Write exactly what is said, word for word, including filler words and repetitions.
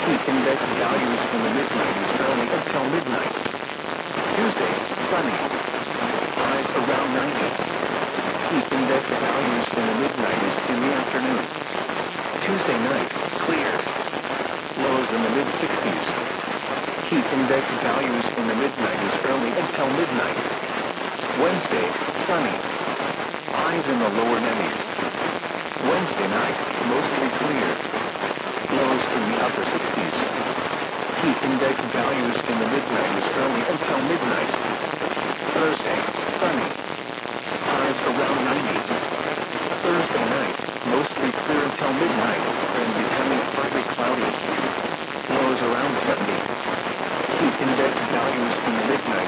Heat index values in the mid-nineties early until midnight. Tuesday, sunny. Highs around ninety. Heat index values in the mid-nineties in the afternoon. Tuesday night, clear. Lows in the mid-sixties. Heat index values in the mid-nineties early until midnight. Wednesday, sunny. Highs in the lower nineties. Wednesday night, mostly clear. Lows in the upper sixties. Heat index values in the mid-nineties early until midnight. Thursday, sunny. Highs around ninety. Thursday night, mostly clear until midnight, then becoming partly cloudy. Lows around seventy. Heat index values in the mid-nineties